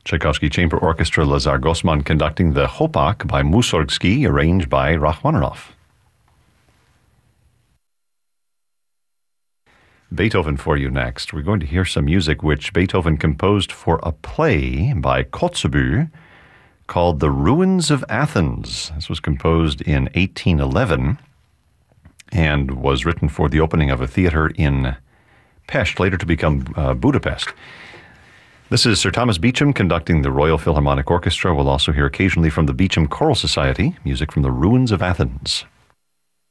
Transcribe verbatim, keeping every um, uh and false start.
Tchaikovsky Chamber Orchestra, Lazar Gosman conducting the Chopak by Mussorgsky, arranged by Rachmaninoff. Beethoven for you next. We're going to hear some music which Beethoven composed for a play by Kotzebue called The Ruins of Athens. This was composed in eighteen eleven and was written for the opening of a theater in Pest, later to become uh, Budapest. This is Sir Thomas Beecham conducting the Royal Philharmonic Orchestra. We'll also hear occasionally from the Beecham Choral Society, music from The Ruins of Athens.